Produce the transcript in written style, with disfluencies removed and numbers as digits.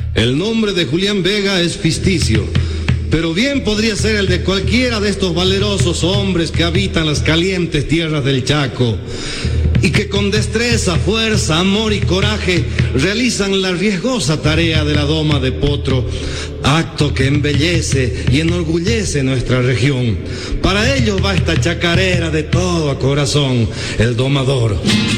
El nombre de Julián Vega es ficticio, pero bien podría ser el de cualquiera de estos valerosos hombres que habitan las calientes tierras del Chaco y que con destreza, fuerza, amor y coraje realizan la riesgosa tarea de la doma de potro, acto que embellece y enorgullece nuestra región. Para ellos va esta chacarera de todo a corazón, el domador.